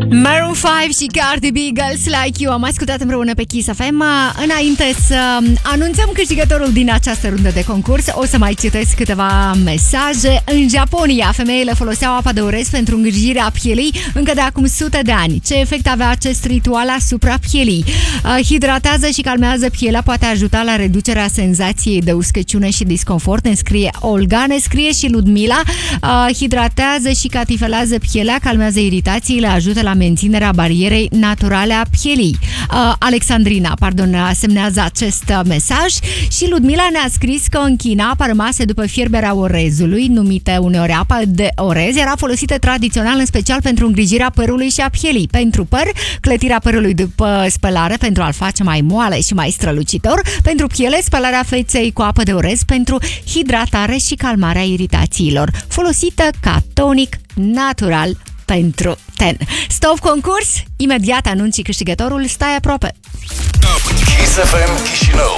Maroon 5 și Cardi B, Girls Like You. Am ascultat împreună pe Kiss FM. Înainte să anunțăm câștigătorul din această rundă de concurs, o să mai citesc câteva mesaje. În Japonia, femeile foloseau apa de orez pentru îngrijirea pielii încă de acum sute de ani. Ce efect avea acest ritual asupra pielii? Hidratează și calmează pielea, poate ajuta la reducerea senzației de uscăciune și disconfort. Ne scrie Olga, ne scrie și Ludmila. Hidratează și catifelează pielea, calmează iritațiile, ajută la menținerea barierei naturale a pielii. Alexandrina, semnează acest mesaj și Ludmila ne-a scris că în China apa rămase după fierberea orezului, numite uneori apă de orez, era folosită tradițional în special pentru îngrijirea părului și a pielii. Pentru păr, clătirea părului după spălare pentru a-l face mai moale și mai strălucitor. Pentru piele, spălarea feței cu apă de orez pentru hidratare și calmarea iritațiilor. Folosită ca tonic natural pentru ten. Stop concurs, imediat anunți câștigătorul, stai aproape. Kiss FM Chișinău.